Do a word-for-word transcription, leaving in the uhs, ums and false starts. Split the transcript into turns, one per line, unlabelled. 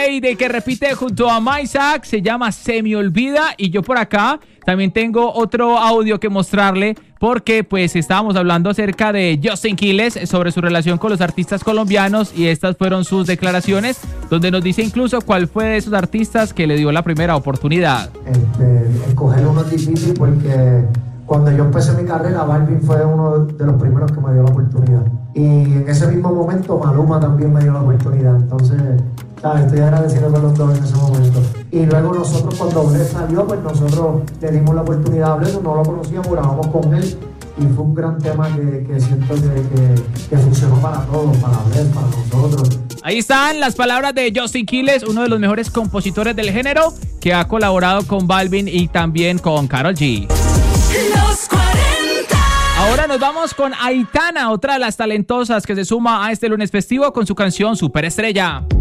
Mayday que repite junto a Maisak, se llama Se me olvida. Y yo por acá también tengo otro audio que mostrarle, porque pues estábamos hablando acerca de Justin Quiles, sobre su relación con los artistas colombianos, y estas fueron sus declaraciones, donde nos dice incluso cuál fue de esos artistas que le dio la primera oportunidad.
Este, escoger uno es difícil porque cuando yo empecé mi carrera, Balvin fue uno de los primeros que me dio la oportunidad. Y en ese mismo momento, Maluma también me dio la oportunidad. Entonces, ¿sabes? Estoy agradecido con los dos en ese momento. Y luego nosotros, cuando Bless salió, pues nosotros le dimos la oportunidad a Bless, no lo conocíamos, grabamos con él. Y fue un gran tema que, que siento que, que, que funcionó para todos, para Bless, para nosotros.
Ahí están las palabras de Justin Quiles, uno de los mejores compositores del género, que ha colaborado con Balvin y también con Karol G.
Los cuarenta.
Ahora nos vamos con Aitana, otra de las talentosas que se suma a este lunes festivo con su canción Superestrella.